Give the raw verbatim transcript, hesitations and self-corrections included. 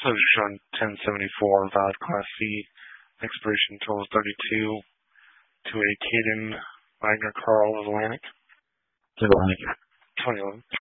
Subject shown ten seventy-four, valid Class C. Expiration totals thirty-two. To a Caden Wagner Carl Atlantic. Atlantic. twenty eleven.